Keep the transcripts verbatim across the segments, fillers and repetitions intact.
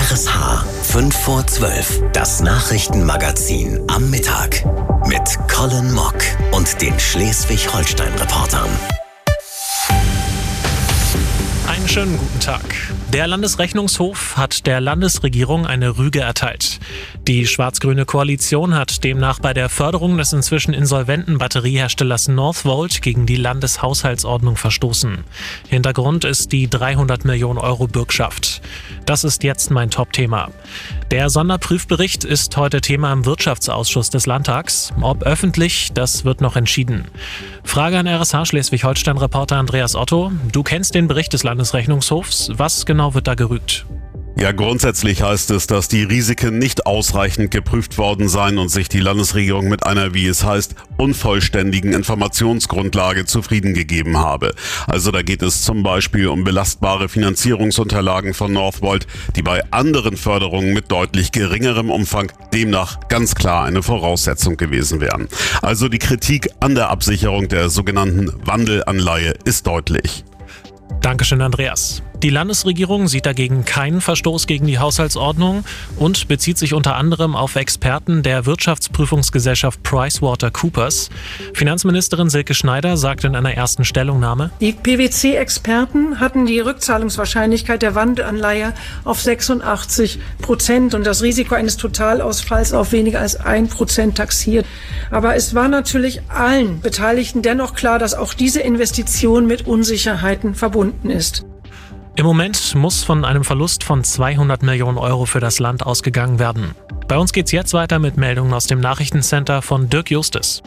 R S H fünf vor zwölf, das Nachrichtenmagazin am Mittag mit Colin Mock und den Schleswig-Holstein-Reportern. Einen schönen guten Tag. Der Landesrechnungshof hat der Landesregierung eine Rüge erteilt. Die schwarz-grüne Koalition hat demnach bei der Förderung des inzwischen insolventen Batterieherstellers Northvolt gegen die Landeshaushaltsordnung verstoßen. Hintergrund ist die dreihundert Millionen Euro Bürgschaft. Das ist jetzt mein Top-Thema. Der Sonderprüfbericht ist heute Thema im Wirtschaftsausschuss des Landtags. Ob öffentlich, das wird noch entschieden. Frage an R S H Schleswig-Holstein-Reporter Andreas Otto. Du kennst den Bericht des Landesrechnungshofs. Was genau wird da gerügt? Ja, grundsätzlich heißt es, dass die Risiken nicht ausreichend geprüft worden seien und sich die Landesregierung mit einer, wie es heißt, unvollständigen Informationsgrundlage zufrieden gegeben habe. Also da geht es zum Beispiel um belastbare Finanzierungsunterlagen von Northvolt, die bei anderen Förderungen mit deutlich geringerem Umfang demnach ganz klar eine Voraussetzung gewesen wären. Also die Kritik an der Absicherung der sogenannten Wandelanleihe ist deutlich. Dankeschön, Andreas. Die Landesregierung sieht dagegen keinen Verstoß gegen die Haushaltsordnung und bezieht sich unter anderem auf Experten der Wirtschaftsprüfungsgesellschaft PricewaterhouseCoopers. Finanzministerin Silke Schneider sagt in einer ersten Stellungnahme: Die P W C-Experten hatten die Rückzahlungswahrscheinlichkeit der Wandelanleihe auf sechsundachtzig Prozent und das Risiko eines Totalausfalls auf weniger als ein Prozent taxiert. Aber es war natürlich allen Beteiligten dennoch klar, dass auch diese Investition mit Unsicherheiten verbunden ist. Im Moment muss von einem Verlust von zweihundert Millionen Euro für das Land ausgegangen werden. Bei uns geht's jetzt weiter mit Meldungen aus dem Nachrichtencenter von Dirk Justus.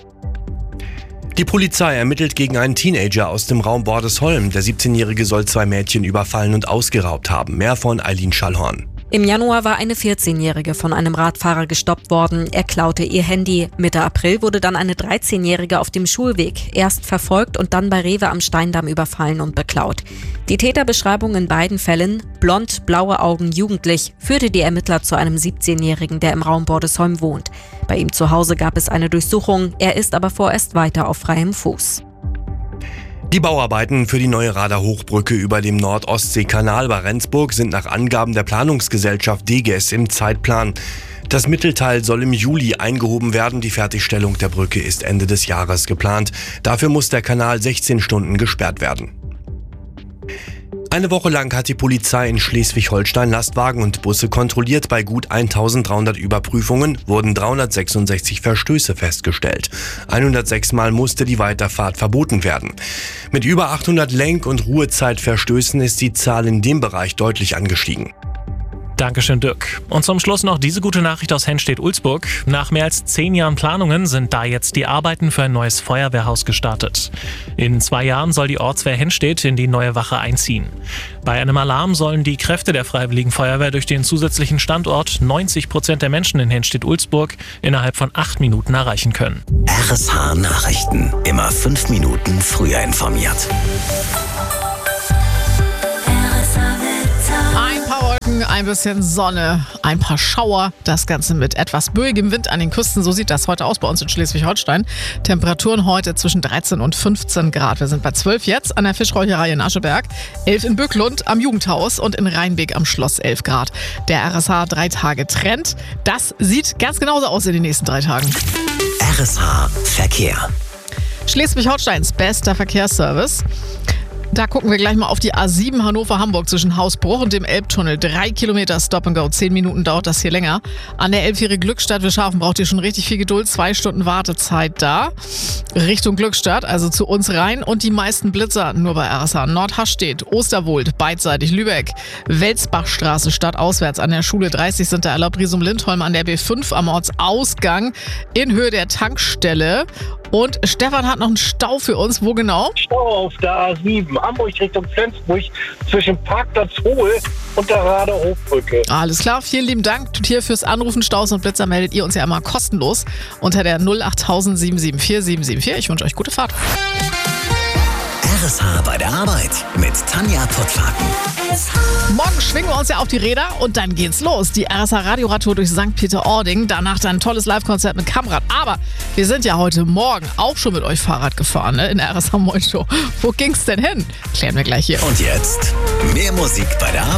Die Polizei ermittelt gegen einen Teenager aus dem Raum Bordesholm. Der siebzehnjährige soll zwei Mädchen überfallen und ausgeraubt haben. Mehr von Eileen Schallhorn. Im Januar war eine vierzehnjährige von einem Radfahrer gestoppt worden. Er klaute ihr Handy. Mitte April wurde dann eine dreizehnjährige auf dem Schulweg erst verfolgt und dann bei Rewe am Steindamm überfallen und beklaut. Die Täterbeschreibung in beiden Fällen, blond, blaue Augen, jugendlich, führte die Ermittler zu einem siebzehnjährigen, der im Raum Bordesholm wohnt. Bei ihm zu Hause gab es eine Durchsuchung, er ist aber vorerst weiter auf freiem Fuß. Die Bauarbeiten für die neue Rader-Hochbrücke über dem Nord-Ostsee-Kanal bei Rendsburg sind nach Angaben der Planungsgesellschaft Deges im Zeitplan. Das Mittelteil soll im Juli eingehoben werden. Die Fertigstellung der Brücke ist Ende des Jahres geplant. Dafür muss der Kanal sechzehn Stunden gesperrt werden. Eine Woche lang hat die Polizei in Schleswig-Holstein Lastwagen und Busse kontrolliert. Bei gut eintausenddreihundert Überprüfungen wurden dreihundertsechsundsechzig Verstöße festgestellt. hundertsechs Mal musste die Weiterfahrt verboten werden. Mit über achthundert Lenk- und Ruhezeitverstößen ist die Zahl in dem Bereich deutlich angestiegen. Dankeschön, Dirk. Und zum Schluss noch diese gute Nachricht aus Henstedt-Ulzburg. Nach mehr als zehn Jahren Planungen sind da jetzt die Arbeiten für ein neues Feuerwehrhaus gestartet. In zwei Jahren soll die Ortswehr Henstedt in die neue Wache einziehen. Bei einem Alarm sollen die Kräfte der Freiwilligen Feuerwehr durch den zusätzlichen Standort neunzig Prozent der Menschen in Henstedt-Ulzburg innerhalb von acht Minuten erreichen können. R S H Nachrichten. Immer fünf Minuten früher informiert. Ein bisschen Sonne, ein paar Schauer, das Ganze mit etwas böigem Wind an den Küsten. So sieht das heute aus bei uns in Schleswig-Holstein. Temperaturen heute zwischen dreizehn und fünfzehn Grad. Wir sind bei zwölf jetzt an der Fischräucherei in Ascheberg, elf in Bücklund am Jugendhaus und in Rheinbeek am Schloss elf Grad. Der R S H drei Tage Trend, das sieht ganz genauso aus in den nächsten drei Tagen. R S H Verkehr. Schleswig-Holsteins bester Verkehrsservice. Da gucken wir gleich mal auf die A sieben Hannover-Hamburg zwischen Hausbruch und dem Elbtunnel. Drei Kilometer Stop and Go. Zehn Minuten dauert das hier länger. An der Elbfähre Glückstadt Wischhafen braucht ihr schon richtig viel Geduld. Zwei Stunden Wartezeit da. Richtung Glückstadt, also zu uns rein. Und die meisten Blitzer nur bei R S H. Nordhastedt, Osterwold, beidseitig Lübeck. Welsbachstraße stadtauswärts an der Schule dreißig sind da erlaubt. Riesum-Lindholm an der B fünf am Ortsausgang in Höhe der Tankstelle. Und Stefan hat noch einen Stau für uns. Wo genau? Stau auf der A sieben, Hamburg Richtung Flensburg, zwischen Parkplatz Hohe und der Rader-Hochbrücke. Alles klar, vielen lieben Dank hier fürs Anrufen. Staus und Blitzer meldet ihr uns ja immer kostenlos unter der null acht null null sieben sieben vier sieben sieben vier. Ich wünsche euch gute Fahrt. R S H bei der Arbeit mit Tanja Puttlaken. Morgen schwingen wir uns ja auf die Räder und dann geht's los. Die R S H-Radioradtour durch Sankt Peter-Ording. Danach dann ein tolles Live-Konzert mit Kamrad. Aber wir sind ja heute Morgen auch schon mit euch Fahrrad gefahren, ne? In der R S H Moin Show. Wo ging's denn hin? Klären wir gleich hier. Und jetzt mehr Musik bei der Arbeit.